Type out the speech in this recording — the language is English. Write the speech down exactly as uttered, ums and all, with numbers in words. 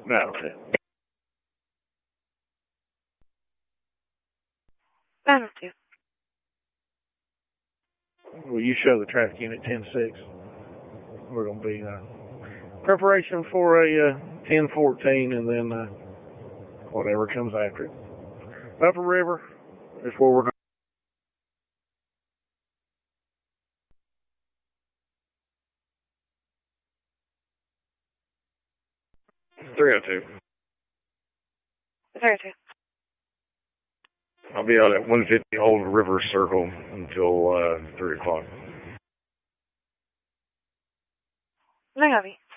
nine oh two. nine oh two. Will you show the traffic unit ten six? We're going to be uh, preparation for a uh, ten fourteen and then uh, whatever comes after it. Upper River is where we're going. three oh two. three oh two. I'll be out at one fifty Old River Circle until uh, three o'clock. No copy.